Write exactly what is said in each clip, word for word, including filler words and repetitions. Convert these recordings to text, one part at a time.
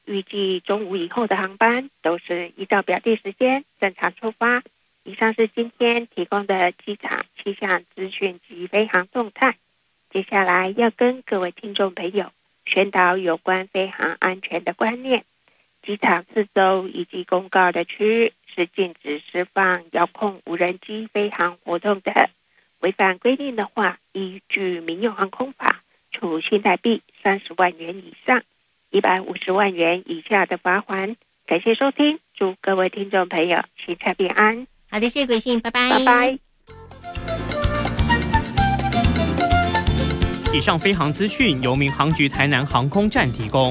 预计中午以后的航班都是依照表定时间正常出发。以上是今天提供的机场气象资讯及飞航动态。接下来要跟各位听众朋友宣导有关飞航安全的观念。机场四周以及公告的区域是禁止释放遥控无人机飞航活动的，违反规定的话，依据民用航空法处新台币三十万元以上一百五十万元以下的罚锾。感谢收听，祝各位听众朋友行车平安。 好的，谢谢贵信，拜拜， 拜拜。 以上飞航资讯由民航局台南航空站提供。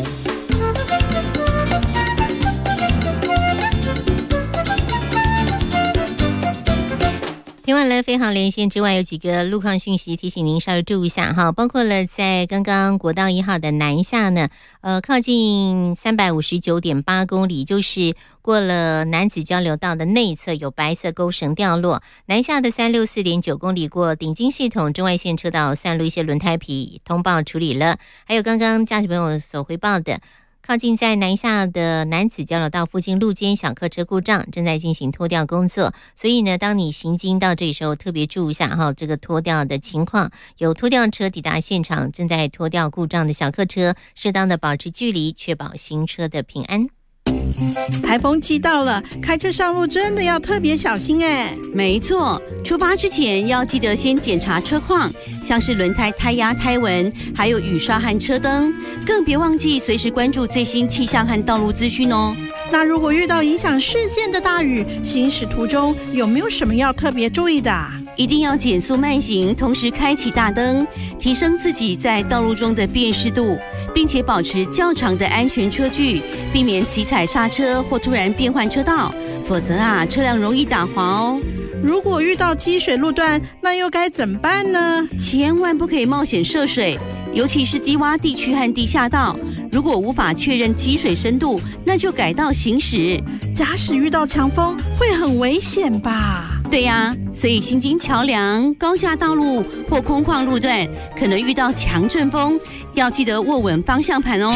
听完了飞航连线之外，有几个路况讯息提醒您稍微注意一下哈，包括了在刚刚国道一号的南下呢，呃，靠近三百五十九点八公里，就是过了楠梓交流道的内侧有白色钩绳掉落，南下的三百六十四点九公里过顶金系统中外线车道散落一些轮胎皮，通报处理了。还有刚刚驾驶朋友所回报的，靠近在南下的楠梓交流道附近路肩小客车故障，正在进行拖吊工作，所以呢，当你行经到这里时候，特别注意一下哈，这个拖吊的情况。有拖吊车抵达现场，正在拖吊故障的小客车，适当的保持距离，确保行车的平安。 台风季到了，开车上路真的要特别小心哎。 没错，出发之前要记得先检查车况，像是轮胎胎压、胎纹，还有雨刷和车灯，更别忘记随时关注最新气象和道路资讯哦。 那如果遇到影响视线的大雨，行驶途中有没有什么要特别注意的啊？ 一定要减速慢行，同时开启大灯，提升自己在道路中的辨识度，并且保持较长的安全车距，避免急踩刹车或突然变换车道，否则啊，车辆容易打滑哦。 如果遇到积水路段，那又该怎么办呢？ 千万不可以冒险涉水，尤其是低洼地区和地下道。如果无法确认积水深度，那就改道行驶。 假使遇到强风，会很危险吧？ 对呀、啊，所以行经桥梁、高架道路或空旷路段，可能遇到强阵风，要记得握稳方向盘哦。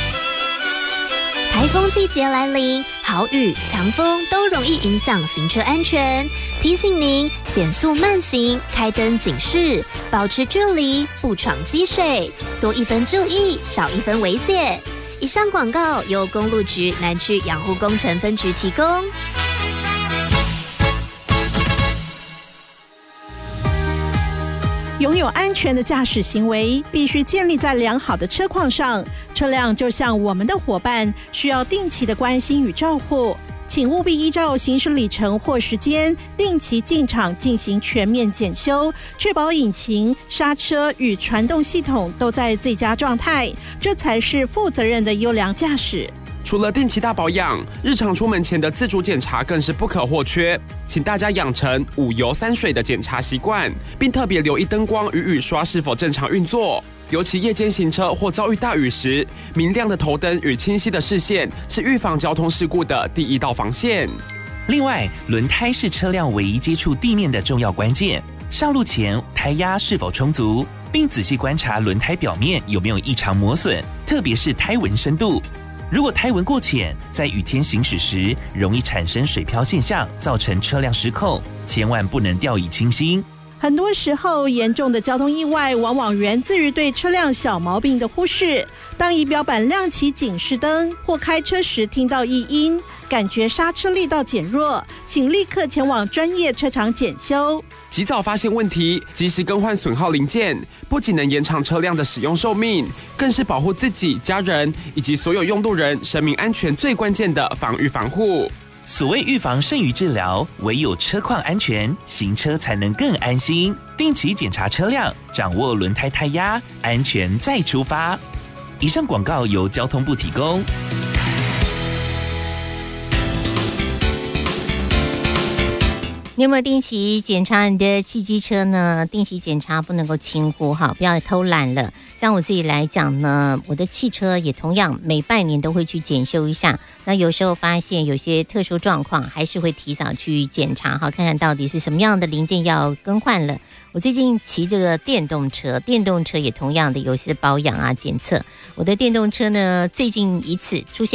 台风季节来临，豪雨、强风都容易影响行车安全。提醒您减速慢行，开灯警示，保持距离，不闯积水，多一分注意，少一分危险。以上广告由公路局南区养护工程分局提供。 拥有安全的驾驶行为必须建立在良好的车况上，车辆就像我们的伙伴，需要定期的关心与照护。请务必依照行驶里程或时间，定期进场进行全面检修，确保引擎、刹车与传动系统都在最佳状态，这才是负责任的优良驾驶。 除了定期大保养，日常出门前的自主检查更是不可或缺。请大家养成五油三水的检查习惯，并特别留意灯光与雨刷是否正常运作。尤其夜间行车或遭遇大雨时，明亮的头灯与清晰的视线是预防交通事故的第一道防线。 另外，轮胎是车辆唯一接触地面的重要关键。上路前，胎压是否充足，并仔细观察轮胎表面有没有异常磨损，特别是胎纹深度。如果胎纹过浅，在雨天行驶时容易产生水漂现象，造成车辆失控，千万不能掉以轻心。 很多时候，严重的交通意外往往源自于对车辆小毛病的忽视。当仪表板亮起警示灯，或开车时听到异音，感觉刹车力道减弱，请立刻前往专业车厂检修。 及早发现问题，及时更换损耗零件，不仅能延长车辆的使用寿命，更是保护自己、家人以及所有用路人生命安全最关键的防御防护。 所谓预防胜于治疗，唯有车况安全，行车才能更安心。定期检查车辆，掌握轮胎胎压，安全再出发。以上广告由交通部提供。 你有没有定期检查你的汽机车呢？定期检查不能够轻忽哈，不要偷懒了。像我自己来讲呢，我的汽车也同样每半年都会去检修一下。那有时候发现有些特殊状况，还是会提早去检查哈，看看到底是什么样的零件要更换了。我最近骑这个电动车，电动车也同样的有些保养啊检测。我的电动车呢，最近一次出现